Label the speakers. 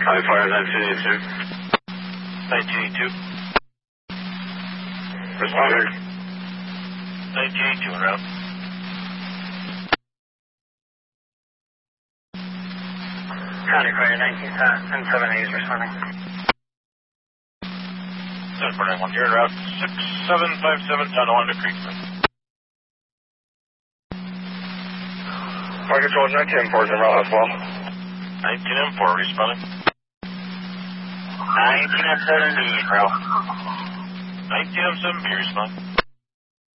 Speaker 1: Fire 1982.
Speaker 2: 1982.
Speaker 1: Responder.
Speaker 2: 1982 en route.
Speaker 3: County Fire 1978 is responding.
Speaker 2: 7491, you're en route 6757 Tonawanda Creek.
Speaker 1: Fire Control 19M4 is en route as well.
Speaker 2: 19M4 responding.
Speaker 3: 19M7B, bro.
Speaker 2: 19M7B responding.